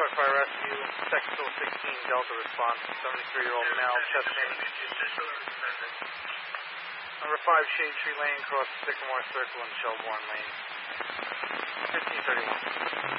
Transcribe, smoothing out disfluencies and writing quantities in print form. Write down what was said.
Star Fire Rescue, Sector 16, Delta response, 73-year-old male, chest pain. Number 5, Shade Tree Lane, cross Sycamore Circle and Shelbourne Lane. 1531.